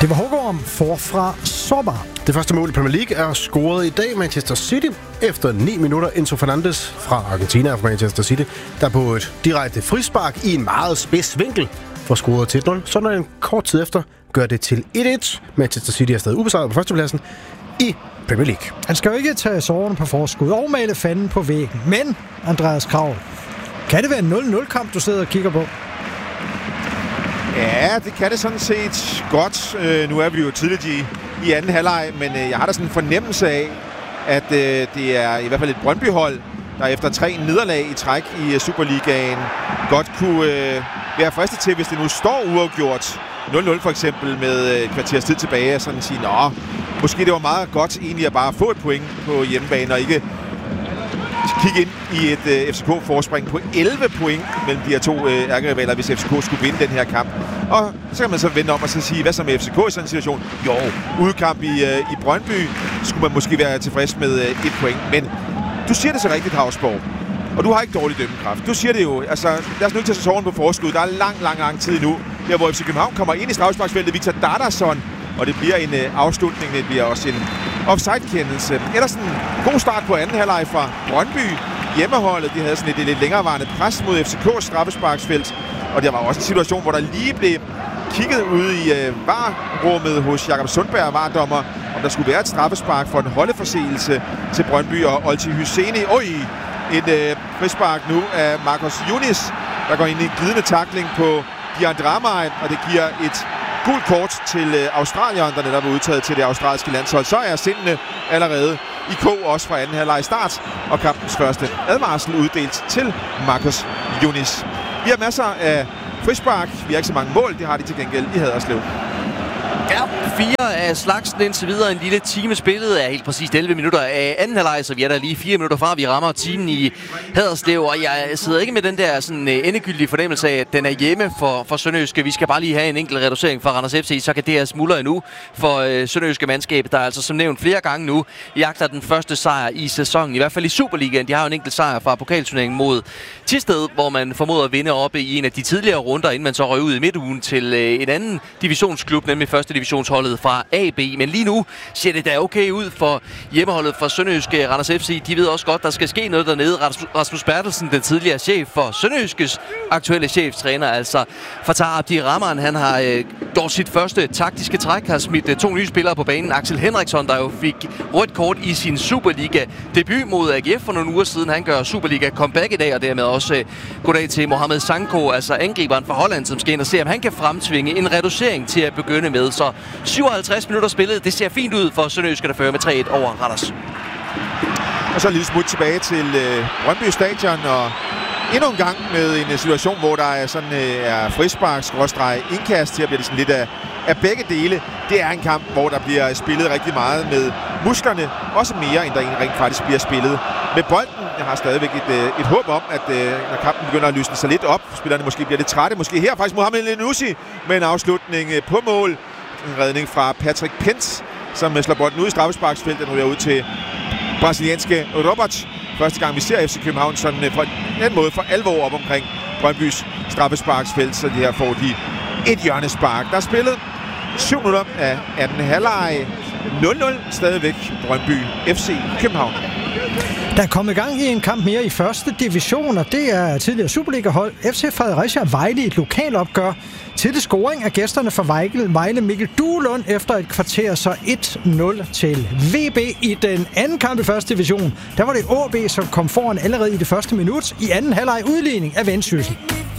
Det var Hågård forfra sårbar. Det første mål i Premier League er scoret i dag. Manchester City efter 9 minutter. Enzo Fernandes fra Argentina fra Manchester City, der på et direkte frispark i en meget spids vinkel får scoret til 1-0. Så når en kort tid efter gør det til 1-1. Manchester City er stadig ubesejret på førstepladsen i Premier League. Han skal jo ikke tage sårene på forskud og male fanden på væggen. Men, Andreas Kraul, kan det være en 0-0-kamp, du sidder og kigger på? Ja, det kan det sådan set godt. Nu er vi jo tidligt i anden halvleg, men jeg har da sådan en fornemmelse af, at det er i hvert fald et Brøndby-hold, der efter 3 nederlag i træk i Superligaen godt kunne være fristet til, hvis det nu står uafgjort 0-0 for eksempel med et kvarters tid tilbage, sådan at sige, måske det var meget godt egentlig at bare få et point på hjemmebane og ikke kigge ind i et FCK-forspring på 11 point mellem de her to ærkerivaler, hvis FCK skulle vinde den her kamp. Og så kan man så vende om og så sige, hvad så med FCK i sådan en situation? Jo, udkamp i Brøndby skulle man måske være tilfreds med 1 point. Men du siger det så rigtigt, Havsborg. Og du har ikke dårlig dømmekraft. Du siger det jo, altså lad os nu ikke tage sæsonen på forskud. Der er lang tid nu, der hvor FC København kommer ind i straffesparksfeltet. Victor Dardarsson, og det bliver en afslutning, det bliver også en offside-kendelse. Ellers sådan en god start på anden halvleg fra Brøndby. Hjemmeholdet, de havde sådan et lidt længerevarende pres mod FCK's straffesparksfelt. Og der var også en situation, hvor der lige blev kigget ud i VAR-rummet hos Jakob Sundberg, VAR-dommer, om der skulle være et straffespark for en holdeforseelse til Brøndby og Olti Hyseni. Et frispark nu af Marcus Yunis, der går ind i en glidende tackling på Dian Dramay, og det giver et gult kort til Australien, der netop er udtaget til det australske landshold. Så er sindene allerede i kog også fra anden halvleg start, og kampens første advarsel uddelt til Marcus Yunis. Vi har masser af frispark. Vi har ikke så mange mål. Det har de til gengæld i Haderslev. Ja, 4 af slagsen indtil videre. En lille time spillet af helt præcis 11 minutter af anden halvleg, så vi er der lige 4 minutter fra. Vi rammer timen i Haderslev, og jeg sidder ikke med den der sådan endegyldige fornemmelse af, at den er hjemme for Sønderjyske. Vi skal bare lige have en enkelt reducering fra Randers FC, så kan det her smuldre endnu for Sønderjyske mandskab, der altså som nævnt flere gange nu jagter den første sejr i sæsonen. I hvert fald i Superligaen. De har jo en enkelt sejr fra pokalturneringen mod Thisted, hvor man formoder at vinde oppe i en af de tidligere runder, inden man så røg ud i midtugen til en anden divisionsklub, nemlig første divisionsholdet fra AB. Men lige nu ser det da okay ud for hjemmeholdet fra Sønderjyske. Randers FC, de ved også godt, der skal ske noget dernede. Rasmus Bertelsen, den tidligere chef for Sønderjyskes aktuelle cheftræner, altså Fatah Abdirahman, han har gjort sit første taktiske træk, har smidt 2 nye spillere på banen. Axel Henriksson, der jo fik rødt kort i sin Superliga-debut mod AGF for nogle uger siden. Han gør Superliga-comeback i dag, og dermed også goddag til Mohamed Sanko, altså angriberen fra Holland, som skal ind og se, om han kan fremtvinge en reducering til at begynde med. Så 57 minutter spillet. Det ser fint ud for Sønderjyske, der fører med 3-1 over Randers. Og så lige smut tilbage til Brøndby Stadion, og endnu en gang med en situation, hvor der er sådan er frispark-indkast. Her bliver det sådan lidt af begge dele. Det er en kamp, hvor der bliver spillet rigtig meget med musklerne. Også mere, end der rent faktisk bliver spillet med bolden. Jeg har stadigvæk et håb om, at når kampen begynder at lysne sig lidt op, spillerne måske bliver lidt trætte. Måske her faktisk Mohamed Lenussi med en afslutning på mål. En redning fra Patrick Pence, som slår bolden ud i straffesparksfeltet, nu er ud til brasilianske Robert. Første gang vi ser FC København sådan på en måde for alvor op omkring Brøndbys straffesparksfelt, så det her får de et hjørnespark. Der er spillet 7 minutter af anden halvleg. 0-0 stadigvæk Brøndby FC København. Der er kommet gang i en kamp mere i første division, og det er tidligere Superliga-hold FC Fredericia Vejle i et lokalopgør. Til det scoring af gæsterne fra Vejle Mikkel Duelund efter et kvarter, så 1-0 til VB i den anden kamp i første division. Der var det AB, som kom foran allerede i det første minut i anden halvleg udligning af Vendsyssel.